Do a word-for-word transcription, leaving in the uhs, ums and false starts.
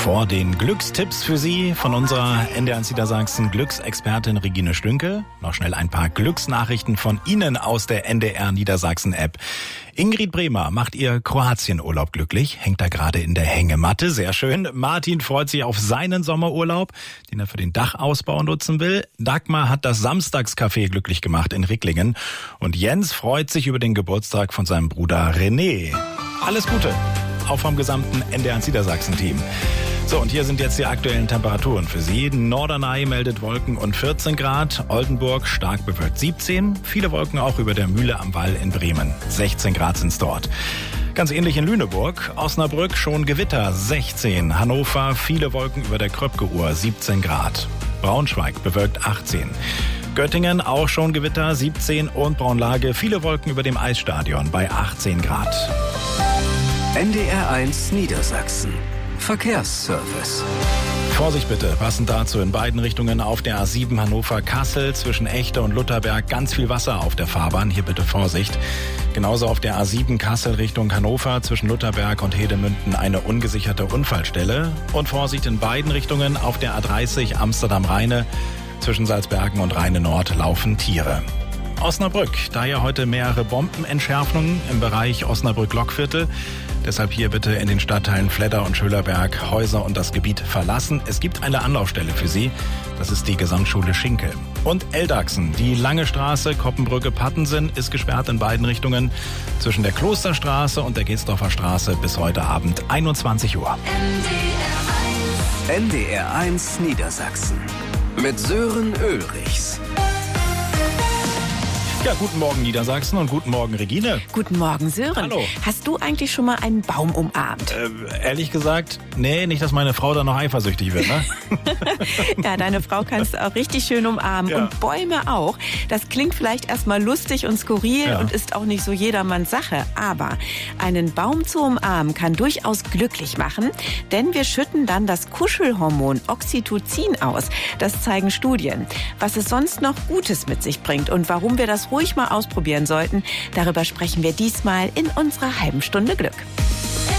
Vor den Glückstipps für Sie von unserer N D R eins Niedersachsen Glücksexpertin Regine Stünke noch schnell ein paar Glücksnachrichten von Ihnen aus der N D R Niedersachsen App. Ingrid Bremer macht ihr Kroatienurlaub glücklich, hängt da gerade in der Hängematte, sehr schön. Martin freut sich auf seinen Sommerurlaub, den er für den Dachausbau nutzen will. Dagmar hat das Samstagscafé glücklich gemacht in Ricklingen und Jens freut sich über den Geburtstag von seinem Bruder René. Alles Gute, auch vom gesamten N D R eins Niedersachsen-Team. So, und hier sind jetzt die aktuellen Temperaturen für Sie. Norderney meldet Wolken und vierzehn Grad, Oldenburg stark bewölkt siebzehn, viele Wolken auch über der Mühle am Wall in Bremen, sechzehn Grad sind's dort. Ganz ähnlich in Lüneburg, Osnabrück schon Gewitter, sechzehn, Hannover viele Wolken über der Kröpke-Uhr, siebzehn Grad, Braunschweig bewölkt achtzehn. Göttingen auch schon Gewitter, siebzehn und Braunlage viele Wolken über dem Eisstadion bei achtzehn Grad. N D R eins Niedersachsen. Verkehrsservice. Vorsicht bitte, passend dazu in beiden Richtungen auf der A sieben Hannover-Kassel zwischen Echte und Lutherberg ganz viel Wasser auf der Fahrbahn, hier bitte Vorsicht. Genauso auf der A sieben Kassel Richtung Hannover zwischen Lutherberg und Hedemünden eine ungesicherte Unfallstelle. Und Vorsicht in beiden Richtungen auf der A dreißig Amsterdam-Rheine zwischen Salzbergen und Rheine-Nord laufen Tiere. Osnabrück, daher heute mehrere Bombenentschärfungen im Bereich Osnabrück-Lockviertel. Deshalb hier bitte in den Stadtteilen Fledder und Schölerberg Häuser und das Gebiet verlassen. Es gibt eine Anlaufstelle für Sie. Das ist die Gesamtschule Schinkel. Und Eldachsen, die Lange Straße, Koppenbrücke-Pattensen ist gesperrt in beiden Richtungen. Zwischen der Klosterstraße und der Gelsdorfer Straße bis heute Abend einundzwanzig Uhr. N D R eins Niedersachsen mit Sören Ulrichs. Ja, guten Morgen Niedersachsen und guten Morgen Regine. Guten Morgen Sören. Hallo. Hast du eigentlich schon mal einen Baum umarmt? Äh, ehrlich gesagt, nee, nicht, dass meine Frau da noch eifersüchtig wird, ne? Ja, deine Frau kannst du auch richtig schön umarmen Ja. und Bäume auch. Das klingt vielleicht erstmal lustig und skurril Ja. und ist auch nicht so jedermanns Sache. Aber einen Baum zu umarmen kann durchaus glücklich machen, denn wir schütten dann das Kuschelhormon Oxytocin aus. Das zeigen Studien. Was es sonst noch Gutes mit sich bringt und warum wir das ruhig mal ausprobieren sollten, darüber sprechen wir diesmal in unserer halben Stunde Glück.